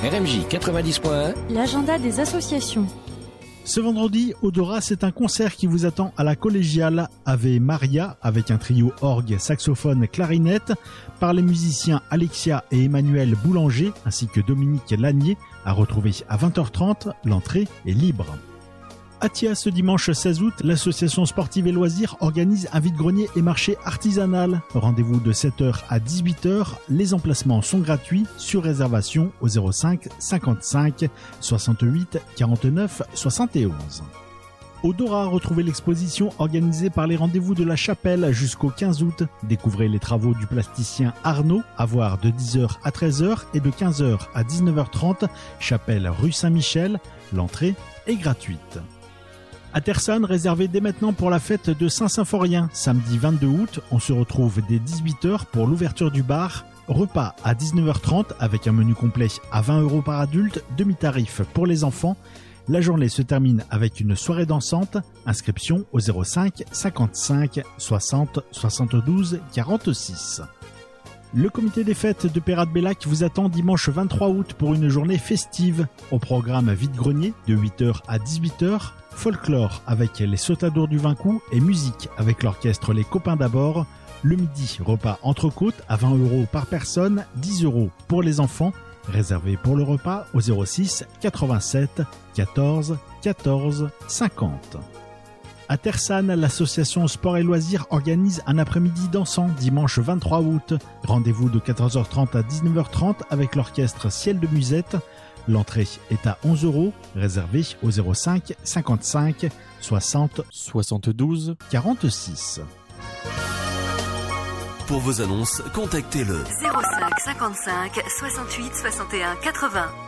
RMJ 90.1, l'agenda des associations. Ce vendredi, Odora, c'est un concert qui vous attend à la collégiale Ave Maria avec un trio orgue, saxophone, clarinette par les musiciens Alexia et Emmanuel Boulanger ainsi que Dominique Lanier à retrouver à 20h30. L'entrée est libre. À Thias, ce dimanche 16 août, l'association sportive et loisirs organise un vide-grenier et marché artisanal. Rendez-vous de 7h à 18h. Les emplacements sont gratuits sur réservation au 05 55 68 49 71. Odora, retrouvez l'exposition organisée par les Rendez-vous de la Chapelle jusqu'au 15 août. Découvrez les travaux du plasticien Arnaud, à voir de 10h à 13h et de 15h à 19h30, Chapelle rue Saint-Michel. L'entrée est gratuite. À Tersanne, réservé dès maintenant pour la fête de Saint-Symphorien. Samedi 22 août, on se retrouve dès 18h pour l'ouverture du bar. Repas à 19h30 avec un menu complet à 20 € par adulte, demi-tarif pour les enfants. La journée se termine avec une soirée dansante. Inscription au 05 55 60 72 46. Le comité des fêtes de Peyrade-Bellac vous attend dimanche 23 août pour une journée festive. Au programme vide-grenier de 8h à 18h, folklore avec les Sautadours du Vincou et musique avec l'orchestre Les Copains d'abord. Le midi, repas entrecôte à 20 € par personne, 10 € pour les enfants. Réservé pour le repas au 06 87 14 14 50. À Tersanne, l'association Sport et Loisirs organise un après-midi dansant dimanche 23 août. Rendez-vous de 14h30 à 19h30 avec l'orchestre Ciel de Musette. L'entrée est à 11 €, réservé au 05 55 60 72 46. Pour vos annonces, contactez le 05 55 68 61 80.